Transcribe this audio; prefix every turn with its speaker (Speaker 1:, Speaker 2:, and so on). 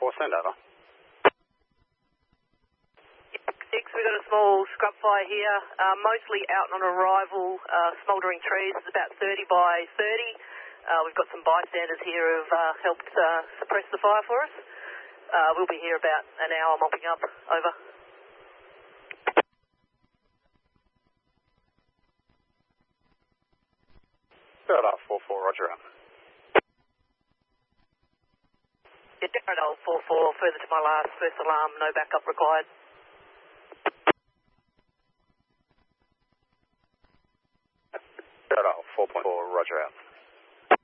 Speaker 1: 4, send over.
Speaker 2: 6, we've got a small scrub fire here, mostly out on arrival, smouldering trees. It's about 30 by 30. We've got some bystanders here who've helped suppress the fire for us. We'll be here about an hour mopping up. Over.
Speaker 1: Darrell 4-4, roger out.
Speaker 2: Yeah, Darrell 4-4, further to my last, first alarm, no backup required.
Speaker 1: Darrell 4.4, roger out.